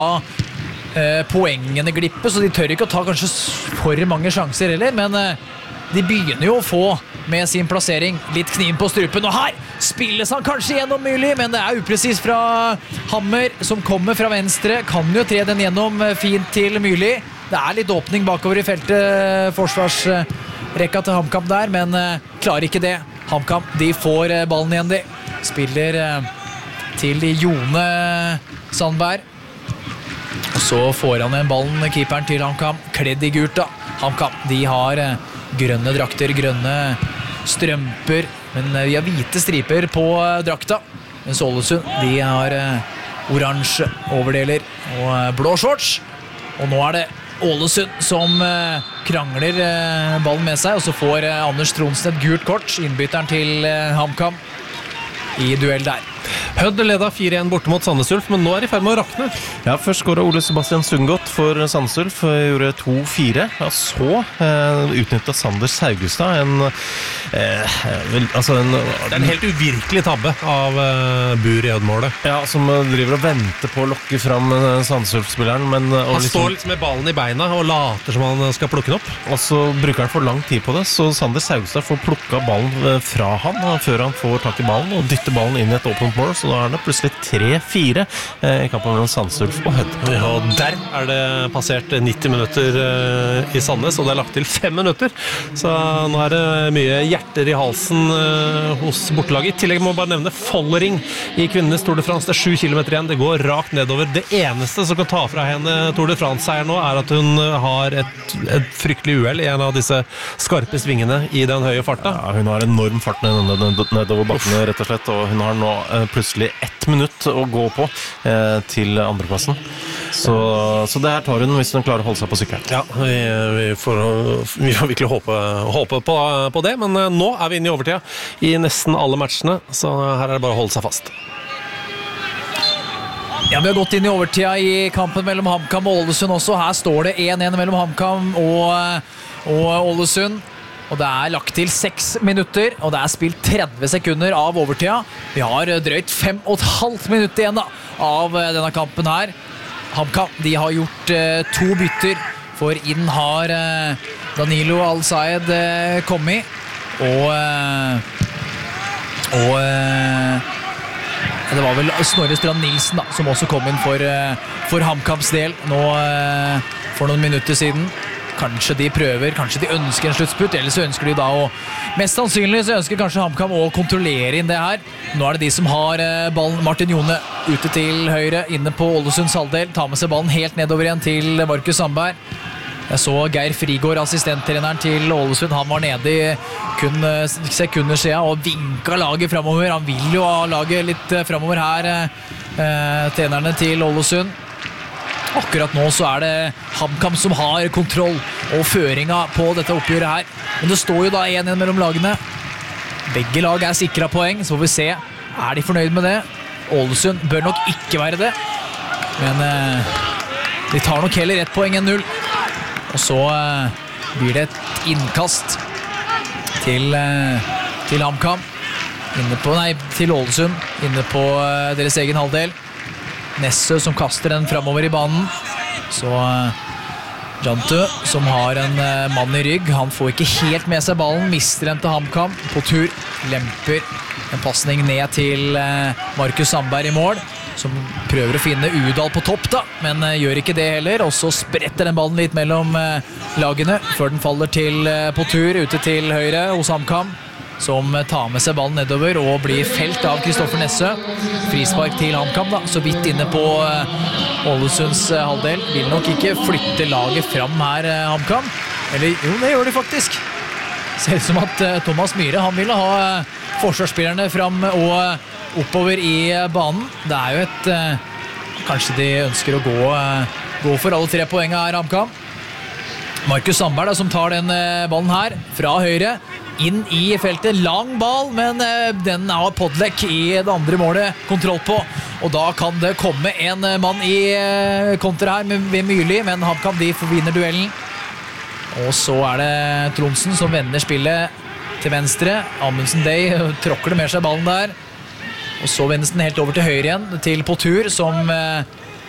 poengene glippe, så de tør ikke å ta kanskje for mange sjanser heller, men de begynner jo å få med sin plassering litt kniven på strupen, og her spilles han kanskje gjennom mulig, men det upresis fra Hammer som kommer fra venstre, kan jo tre den gjennom fint til mulig. Det litt åpning bakover i feltet, forsvarsrekka til HamKam der, men klarer ikke det. HamKam, de får ballen igjen, de spiller til Jone Sandberg. Og så får han en ballen, keeperen til HamKam, kledd i gult da. HamKam, de har grønne drakter, grønne strømper, men vi har hvite striper på drakta. Mens Ålesund, de har oransje overdeler og blå shorts. Og nå det Ålesund som krangler ballen med seg, og så får Anders Tronsen et gult kort, innbytteren til HamKam i duell der. Hødd leda 4-1 borte mot Sandnes Ulf, men nå de I ferd med å rakne. Ja, først skåret Ole Sebastian Sundgodt for Sandnes Ulf, gjorde 2-4. Ja, så utnyttet Sander Saugestad det en helt uvirkelig tabbe av Bur I Hødd-målet. Ja, som driver og venter på å lokke fram Sandnes Ulf-spilleren. Han står liksom med ballen I beina og later som han skal plukke den opp. Og så bruker han for lang tid på det, så Sander Saugestad får plukket ballen fra han før han får tak I ballen og dytter ballen inn I et åpent mål, så da det plutselig 3-4 I kampen mellom Sandnes Ulf og Hødd. Ja, og der det passert 90 minutter I Sandnes, og det lagt til 5 minutter, så nå det mye hjerter I halsen hos bortelaget. I tillegg må man bare nevne Follering I kvinnenes Tour de France. Det 7 kilometer igjen, det går rakt nedover. Det eneste som kan ta fra henne Tour de France-seier nå at hun har et fryktelig uhell I en av disse skarpe svingene I den høye farta. Ja, hun har enorm fart nedover bakkene, rett og slett, og hun har nå plutselig 1 minutt å gå på til andreplassen. Så det her tar hun hvis hun klarer å holde seg på sykkelen. Ja, vi får virkelig håpe på det, men nå vi inne I overtida I nesten alle matchene, så her det bare å holde seg fast. Ja, vi har gått inn I overtida I kampen mellom HamKam og Ålesund også. Her står det 1-1 mellom HamKam og Ålesund. Og det lagt til 6 minutter, og det spilt 30 sekunder av overtida. Vi har drøyt 5,5 minutter igjen da, av denne kampen her. HamKam, de har gjort 2 bytter, for inn har Danilo Al-Sayed kommet. Det var vel Snorre Strand Nilsen da, som også kom inn for HamKams del nå for noen minutter siden. Kanskje de prøver, kanskje de ønsker en sluttspurt, eller så ønsker de da mest sannsynlig så ønsker kanskje HamKam å kontrollere inn det her. Nå det de som har ballen. Martin Jone ute til høyre, inne på Ålesunds halvdel, tar med seg ballen helt nedover igjen til Markus Sandberg. Jeg så Geir Frigård, assistenttreneren til Ålesund. Han var nede I kun sekunder siden og vinket laget fremover. Han vil jo ha laget litt fremover her, trenerne til Ålesund. Akkurat nå så det HamKam som har kontroll og føringen på dette oppgjøret her. Men det står jo da 1-1 mellom lagene. Begge lag sikret poeng, så får vi se. De fornøyd med det? Ålesund bør nok ikke være det. Men de tar nok heller 1 poeng enn 0. Og så blir det et innkast til HamKam. Til Ålesund, inne på deres egen halvdel. Nesse som kaster den fremover I banen. Så Jantu som har en mann I rygg. Han får ikke helt med seg ballen. Mister den til HamKam. På tur lemper en passning ned til Markus Sandberg I mål. Som prøver å finne Udal på topp da, men gjør ikke det heller. Og så spretter den ballen litt mellom lagene før den faller til på tur ute til høyre hos HamKam. Som tar med seg ballen nedover og blir felt av Kristoffer Nesse. Frispark til HamKam da, så vidt inne på Ålesunds halvdel. Vil nok ikke flytte laget fram her, HamKam. Eller jo, det gjør de faktisk. Ser ut som at Thomas Myhre, han ville ha forsvarsspillerne fram og oppover I banen. Det jo kanskje de ønsker å gå for alle 3 poengene her, HamKam. Markus Sandberg da, som tar den ballen her fra høyre. Inn I feltet, lang ball, men den har Podlek I det andre målet kontroll på, og da kan det komme en mann I kontra her ved Myrli, men HamKam de vinner duellen. Og så det Tronsen som vender spillet til venstre. Amundsen Day tråkker det med seg ballen der, og så vendes den helt over til høyre igjen til på tur, som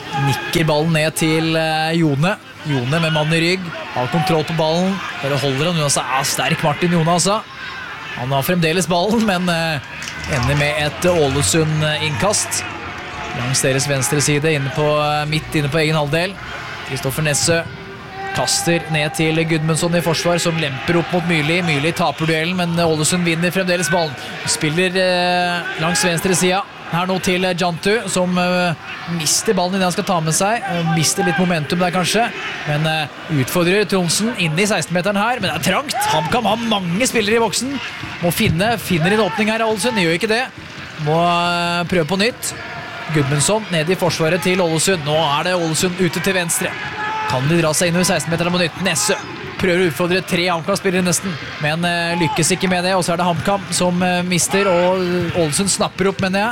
Nikker ballen ned til Jone. Jone med mann i rygg, har kontroll på ballen. Bare holder han unna seg. Sterk Martin Jone, altså. Han har fremdeles ballen, men ender med et Ålesund-innkast. Langs deres venstre side, midt inne på egen halvdel. Kristoffer Nesse kaster ned til Gudmundsson i forsvar, som lemper opp mot Myrli. Myrli taper duellen, men Ålesund vinner fremdeles ballen. Spiller langs venstre sida. Her nå til Jantu, som mister ballen innen han skal ta med seg. Mister litt momentum der kanskje, men utfordrer Tronsen inn i 16-meteren her. Men det er trangt. HamKam har mange spillere i boksen. Må finner en åpning her, Ålesund. Gjør ikke det. Må prøve på nytt. Gudmundsson ned i forsvaret til Ålesund. Nå er det Ålesund ute til venstre. Kan de dra seg inn i 16-meteren på nytt? Nesse prøver å utfordre 3 HamKam-spillere nesten, men lykkes ikke med det, og så er det HamKam som mister, og Ålesund snapper opp, mener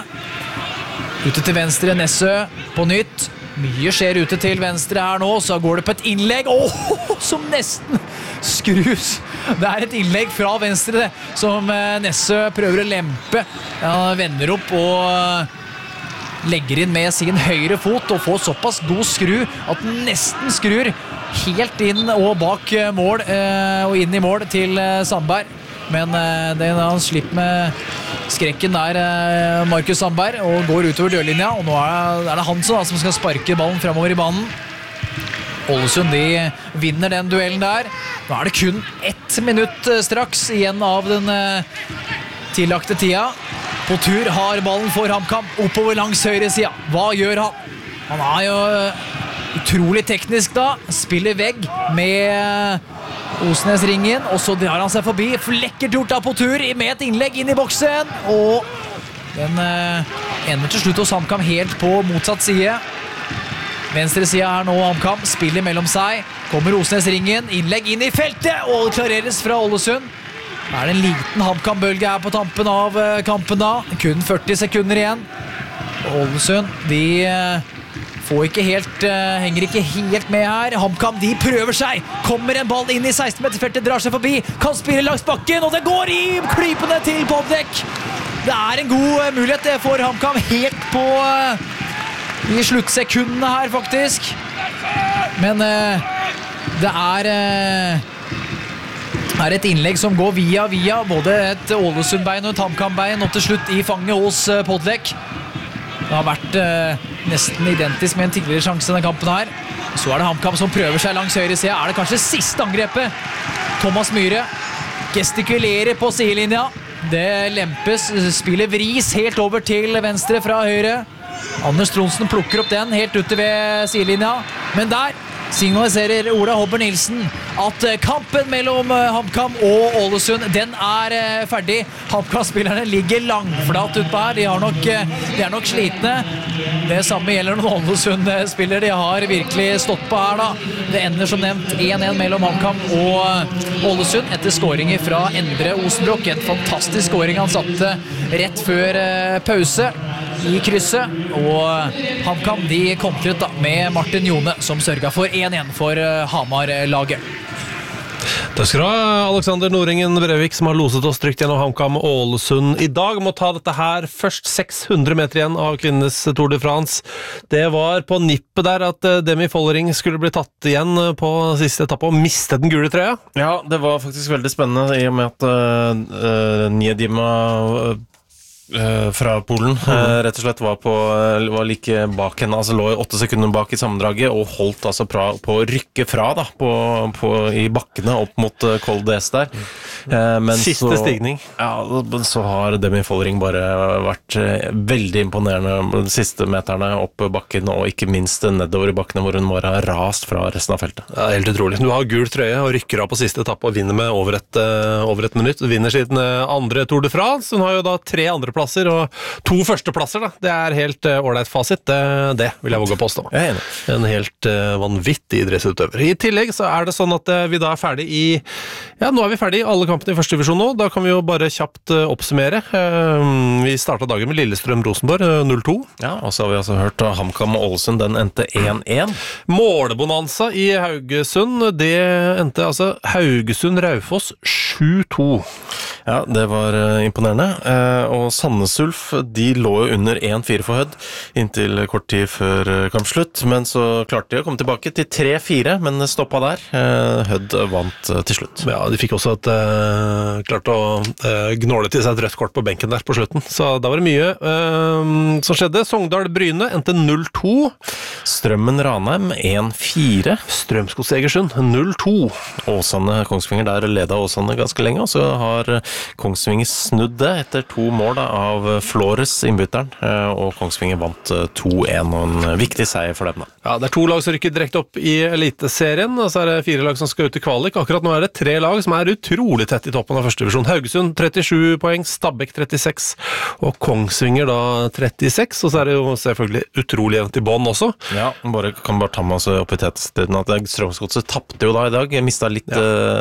jeg. Ute til venstre, Nesse på nytt. Mye skjer ute til venstre her nå, så går det på et innlegg, som nesten skrus. Det er et innlegg fra venstre, det, som Nesse prøver å lempe. Han vender opp og legger inn med sin høyre fot og får såpass god skru at den nesten skrur helt inn og bak mål og inn i mål til Sandberg. Men han slipper med skrekken der, Markus Sandberg, og går utover dørlinja, og nå er det han som skal sparke ballen fremover i banen. Ålesund, de vinner den duellen der. Nå er det kun 1 minutt straks igjen av den tillagte tida. På tur har ballen for HamKam oppover langs høyre sida. Hva gjør han? Han er jo utrolig teknisk da. Spiller vegg med Osnes-ringen, og så drar han seg forbi. Lekkert gjort da på tur med et innlegg inn i boksen. Og den ender til slutt hos HamKam helt på motsatt side. Venstre sida her nå HamKam. Spiller mellom seg. Kommer Osnes-ringen. Innlegg inn i feltet, og klareres fra Ålesund. Det er en liten HamKam-bølge her på tampen av kampen da. Kun 40 sekunder igjen. Ålesund, de henger ikke helt med her. HamKam, de prøver seg. Kommer en ball inn i 16-meterfeltet, drar seg forbi. Kan spille langs bakken, og det går i klypene til Podlek. Det er en god mulighet for HamKam helt på i sluttsekundene her, faktisk. Men det er et innlegg som går via både et Ålesund-bein og et HamKam-bein, og til slutt i fanget hos Podlek. Det har vært nesten identisk med en tidligere sjanse denne kampen her. Så er det HamKam som prøver seg langs høyre side. Er det kanskje siste angrepet? Thomas Myhre gestikulerer på sidelinja. Det lempes, spiller vris helt over til venstre fra høyre. Anders Tronsen plukker opp den helt ute ved sidelinja. Men der signaliserer Ola Hobber Nilsen at kampen mellom HamKam og Ålesund, den er ferdig. HamKam-spillerne ligger langflat utpå her. De er nok slitne. Det samme gjelder noen Ålesund-spillere. De har virkelig stått på her da. Det ender som nevnt 1-1 mellom HamKam og Ålesund etter skåringer fra Endre Osenbrokk. En fantastisk skåring han satte rett før pause i krysset, og HamKam, de kontret da med Martin Jone, som sørget for 1-1 for Hamar-laget. Takk skal du ha, Alexander Norringen Brevik, som har loset oss trygt gjennom HamKam og Ålesund i dag. Må ta dette her først. 600 meter igjen av kvinnenes Tour de France. Det var på nippet der at Demi Follering skulle bli tatt igjen på siste etappe og miste den gule trøya. Ja, det var faktisk veldig spennende i og med at Niedima fra Polen rett og slett var like bak henne, altså lå 8 sekunder bak i sammendraget og holdt altså på å rykke fra da, i bakkene opp mot Col d'Es der. Men siste stigning. Ja, så har Demi Follering bare vært veldig imponerende de siste meterne opp bakken, og ikke minst nedover i bakkene hvor hun må ha rast fra resten av feltet. Ja, helt utrolig. Du har gul trøye og rykker av på siste etappe og vinner med over et minutt. Du vinner siden andre Tour de France. Hun har jo da 3 andre plasser og 2 førsteplasser da. Det er helt ålreit fasit. Det vil jeg våge å påstå. Jeg er enig. En helt vanvittig idrettsutøver. I tillegg så er det sånn at vi da er ferdig nå er vi ferdig i alle kampene i første divisjon nå. Da kan vi jo bare kjapt oppsummere. Vi startet dagen med Lillestrøm-Rosenborg 0-2. Ja, og så har vi altså hørt HamKam og Ålesund, den endte 1-1. Målebonanza i Haugesund, det endte altså Haugesund-Raufoss 7-2. Ja, det var imponerende. Og Sandnes Ulf, de lå jo under 1-4 for Hødd inntil kort tid før kampslutt, men så klarte de å komme tilbake til 3-4, men stoppa der. Hødd vant til slutt. Ja, de fikk også klart å gnåle til seg et rødt kort på benken der på slutten, så da var det mye som skjedde. Sogndal Bryne endte 0-2. Strømmen Ranheim 1-4. Strømskog Egersund 0-2. Åsane Kongsvinger, der ledet Åsane ganske lenge, og så har Kongsvinger snudd det etter 2 mål av Flores, innbytteren, og Kongsvinger vant 2-1, og en viktig seier for dem. Ja, det 2 lag som rykker direkte opp i Eliteserien, og så det 4 lag som skal ut i kvalik. Akkurat nå det 3 lag som utrolig tett i toppen av første divisjon. Haugesund 37 poeng, Stabæk 36, og Kongsvinger da 36, og så det jo selvfølgelig utrolig jevnt i bånd også. Ja, kan bare ta med oss opp i tettheten at Strømsgodset tappte jo da i dag, mistet litt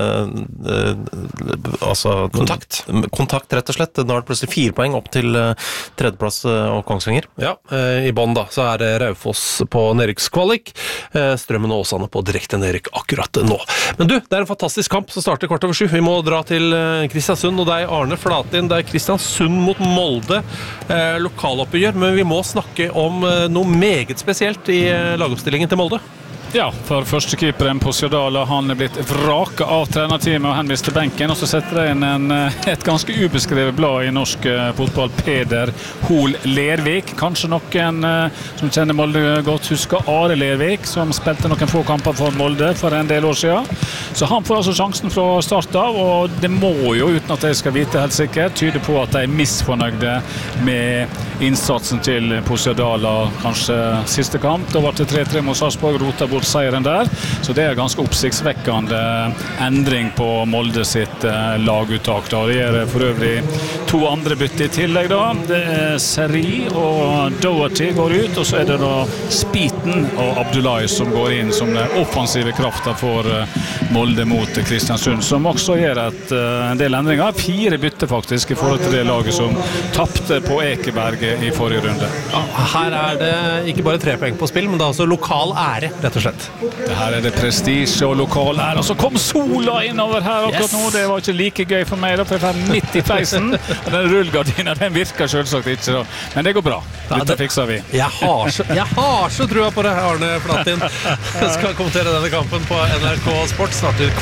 kontakt rett og slett. Nå det plutselig 4 poeng opp til tredjeplass og Kongsvinger. Ja, i bånd da, så det Raufoss på nedrykkskvalik, Strømmen og Åsane på direkte nedrykk akkurat nå. Men du, det en fantastisk kamp som starter 7:15. Vi må dra til Kristiansund, og det Arne Flatin, det Kristiansund mot Molde, lokaloppgjør, men vi må snakke om noe meget spesielt i lagoppstillingen til Molde. Ja, for førstekeeperen på Sjødala, han blitt vraket av trenerteamet og henvist til benken, og så setter det inn et ganske ubeskrevet blad i norsk fotball, Peder Hol Lervik. Kanskje noen som kjenner Molde godt husker Are Lervik, som spilte noen få kamper for Molde for en del år siden. Så han får altså sjansen fra start av, og det må jo, uten at jeg skal vite helt sikkert, tyde på at de misfornøyde med innsatsen til Sjødala, kanskje siste kamp. Da var det 3-3 mot Sarpsborg, rota bort seieren der, så det ganske oppsiktsvekkende endring på Molde sitt laguttak da. Det for øvrig 2 andre bytte i tillegg da. Det Seri og Doherty går ut, og så det da Spiten og Abdullahi som går inn som den offensive kraften for Molde mot Kristiansund, som også gjør en del endringer. 4 bytte faktisk i forhold til det laget som tappte på Ekeberget i forrige runde. Ja, her det ikke bare 3 poeng på spill, men det også lokal ære, rett og slett. Det her det prestisje og lokal ære, og så kom sola innover her akkurat nå. Det var ikke like gøy for meg da, for jeg var midt i feisen. Den rullgardinen, den virker selvsagt ikke da. Men det går bra. Dette fikser vi. Jeg har så trua på det, Arne Flatin. Jeg skal kommentere denne kampen på NRK Sport snart til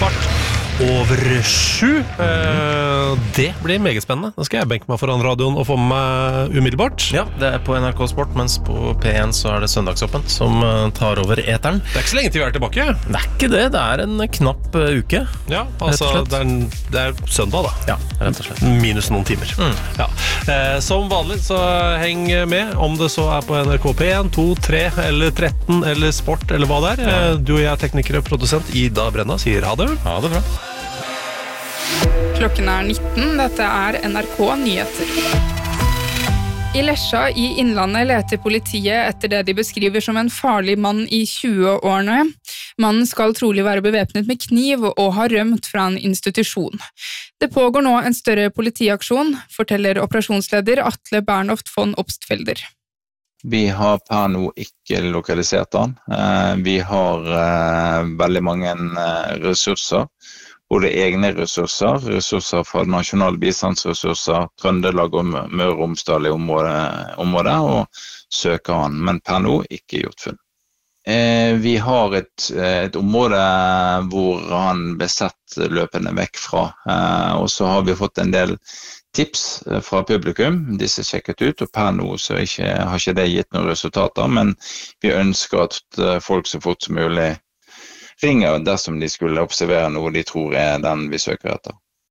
7:15. Det blir meget spennende. Da skal jeg benke meg foran radioen og få med meg umiddelbart. Ja, det på NRK Sport, mens på P1 så det Søndagsåpent som tar over eteren. Det ikke så lenge til vi tilbake. Det ikke det, det en knapp uke. Ja, altså det søndag da. Ja, rett og slett. Minus noen timer. Ja. Som vanlig så heng med, om det så på NRK P1, 2, 3 eller 13 eller Sport eller hva det Du og jeg, tekniker og produsent Ida Brenna, sier ha det. Ha det bra. Klokken 19, dette NRK Nyheter. I Lesja i Innlandet leter politiet etter det de beskriver som en farlig mann i 20-årene. Mannen skal trolig være bevæpnet med kniv og har rømt fra en institusjon. Det pågår nå en større politiaksjon, forteller operasjonsleder Atle Bernhoft von Obstfelder. Vi har per nå ikke lokalisert han. Vi har veldig mange ressurser. Både egne ressurser fra nasjonale bistandsressurser, Trøndelag og Møre og Romsdal i området, og søker han, men per nå ikke gjort funn. Vi har et område hvor han ble sett løpende vekk fra, og så har vi fått en del tips fra publikum, disse sjekket ut, og per nå så har ikke det gitt noen resultater, men vi ønsker at folk så fort som mulig ringer dersom de skulle observere noe de tror den vi søker etter.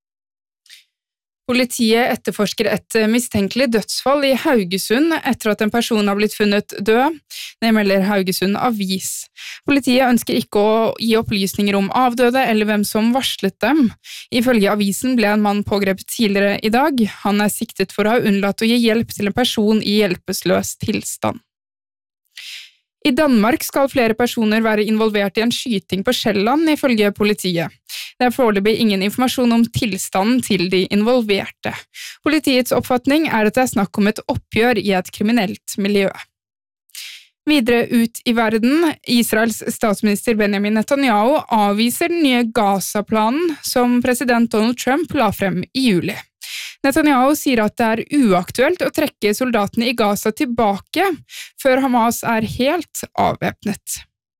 Politiet etterforsker et mistenkelig dødsfall i Haugesund etter at en person har blitt funnet død. Det melder Haugesund Avis. Politiet ønsker ikke å gi opplysninger om avdøde eller hvem som varslet dem. Ifølge avisen ble en mann pågrepet tidligere i dag. Han siktet for å ha unnlatt å gi hjelp til en person i hjelpeløs tilstand. I Danmark skal flere personer være involvert i en skyting på Sjælland, ifølge politiet. Det foreløpig ingen informasjon om tilstanden til de involverte. Politiets oppfatning at det snakk om et oppgjør i et kriminelt miljø. Videre ut i verden, Israels statsminister Benjamin Netanyahu avviser den nye Gaza-planen som president Donald Trump la frem i juli. Netanyahu sier at det uaktuelt å trekke soldatene i Gaza tilbake før Hamas helt avvæpnet.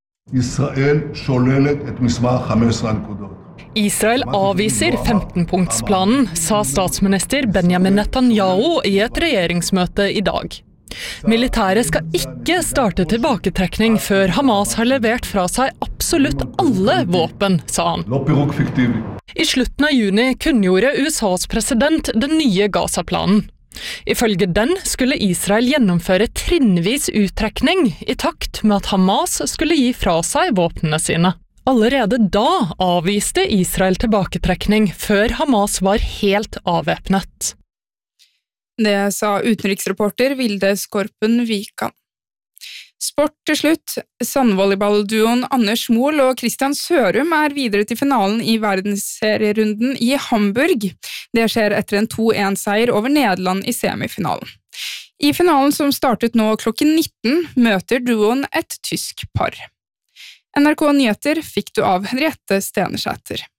Israel avviser 15-punktsplanen, sa statsminister Benjamin Netanyahu i et regjeringsmøte i dag. Militæret skal ikke starte tilbaketrekning før Hamas har levert fra seg absolutt alle våpen, sa han. I slutten av juni kunngjorde USAs president den nye Gaza-planen. Ifølge den skulle Israel gjennomføre trinnvis uttrekning i takt med at Hamas skulle gi fra seg våpnene sine. Allerede da avviste Israel tilbaketrekning før Hamas var helt avvæpnet. Det sa utenriksreporter Vilde Skorpen Vikan. Sport til slutt. Sandvolleyballduoen Anders Mohl og Christian Sørum videre til finalen i verdensserierunden i Hamburg. Det skjer etter en 2-1-seier over Nederland i semifinalen. I finalen som startet nå klokken 19 møter duoen et tysk par. NRK Nyheter fikk du av Henriette Stenesæter.